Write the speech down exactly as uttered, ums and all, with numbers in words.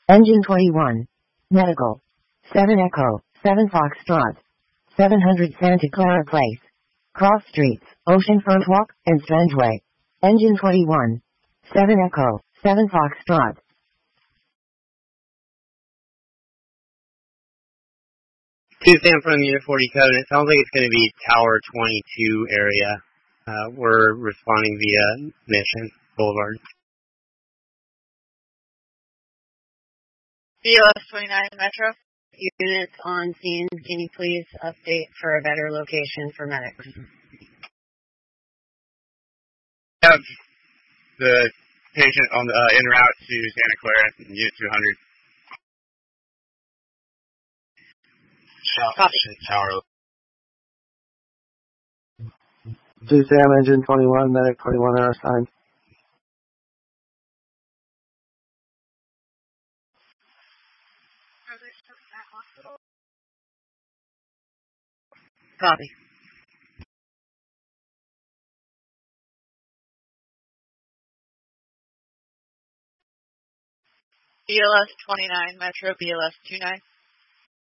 Engine twenty-one. Medical. seven Echo, seven Foxtrot. seven hundred Santa Clara Place. Cross Streets, Oceanfront Walk, and Strangeway. Engine twenty-one. seven Echo, seven Foxtrot. Two San from Unit forty code, and it sounds like it's going to be Tower twenty-two area. Uh, we're responding via Mission Boulevard. B L S twenty-nine Metro. Units on scene, can you please update for a better location for medics? Have the patient on the uh, en route to Santa Clara, Unit two hundred. Copy. Tower. Two Sam, engine twenty-one, medic twenty-one hour sign. Copy. B L S twenty-nine Metro, B L S twenty-nine.